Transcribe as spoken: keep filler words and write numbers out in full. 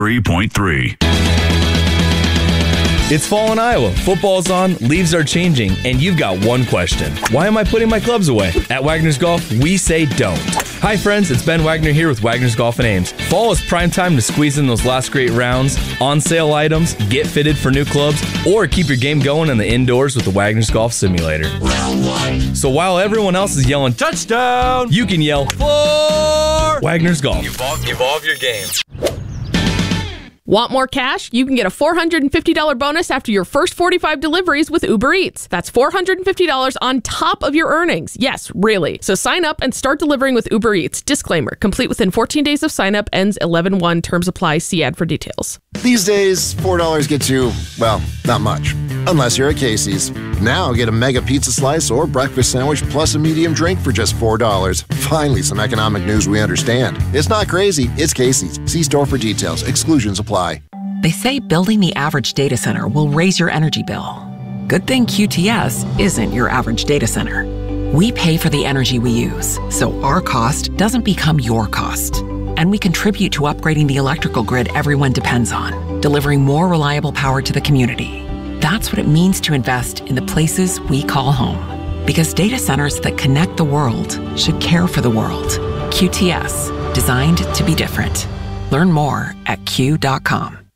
three point three. It's fall in Iowa, football's on, leaves are changing, and you've got one question. Why am I putting my clubs away? At Wagner's Golf, we say don't. Hi friends, it's Ben Wagner here with Wagner's Golf and Ames. Fall is prime time to squeeze in those last great rounds, on-sale items, get fitted for new clubs, or keep your game going in the indoors with the Wagner's Golf Simulator. So while everyone else is yelling touchdown, you can yell for Wagner's Golf. Evolve, evolve your game. Want more cash? You can get a four hundred fifty dollars bonus after your first forty-five deliveries with Uber Eats. That's four hundred fifty dollars on top of your earnings. Yes, really. So sign up and start delivering with Uber Eats. Disclaimer, complete within fourteen days of sign up, ends eleven one. Terms apply. See ad for details. These days, four dollars gets you, well, not much. Unless you're at Casey's. Now get a mega pizza slice or breakfast sandwich plus a medium drink for just four dollars. Finally, some economic news we understand. It's not crazy. It's Casey's. See store for details. Exclusions apply. They say building the average data center will raise your energy bill. Good thing Q T S isn't your average data center. We pay for the energy we use, so our cost doesn't become your cost. And we contribute to upgrading the electrical grid everyone depends on, delivering more reliable power to the community. That's what it means to invest in the places we call home. Because data centers that connect the world should care for the world. Q T S, designed to be different. Learn more at Q dot com.